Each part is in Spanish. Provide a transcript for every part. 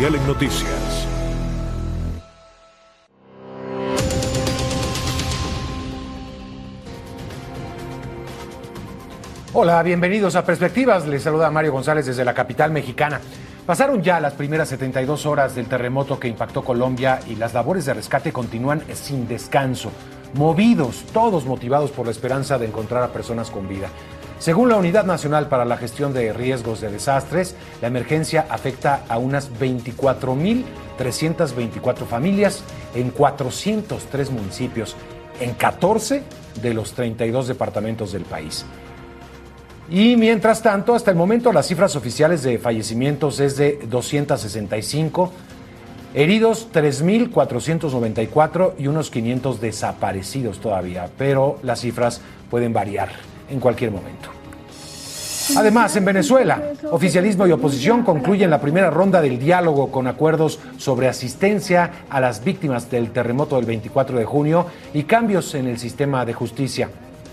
Mundial en Noticias. Hola, bienvenidos a Perspectivas. Les saluda Mario González desde la capital mexicana. Pasaron ya las primeras 72 horas del terremoto que impactó Colombia y las labores de rescate continúan sin descanso. Movidos, todos motivados por la esperanza de encontrar a personas con vida. Según la Unidad Nacional para la Gestión de Riesgos de Desastres, la emergencia afecta a unas 24,324 familias en 403 municipios, en 14 de los 32 departamentos del país. Y mientras tanto, hasta el momento las cifras oficiales de fallecimientos es de 265, heridos 3,494 y unos 500 desaparecidos todavía, pero las cifras pueden variar en cualquier momento. Además, en Venezuela, oficialismo y oposición concluyen la primera ronda del diálogo con acuerdos sobre asistencia a las víctimas del terremoto del 24 de junio y cambios en el sistema de justicia.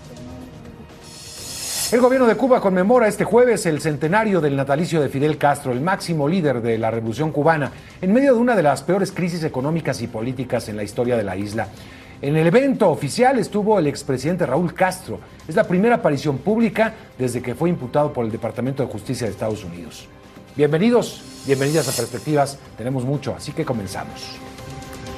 El gobierno de Cuba conmemora este jueves el centenario del natalicio de Fidel Castro, el máximo líder de la Revolución Cubana, en medio de una de las peores crisis económicas y políticas en la historia de la isla. En el evento oficial estuvo el expresidente Raúl Castro. Es la primera aparición pública desde que fue imputado por el Departamento de Justicia de Estados Unidos. Bienvenidos, bienvenidas a Perspectivas. Tenemos mucho, así que comenzamos.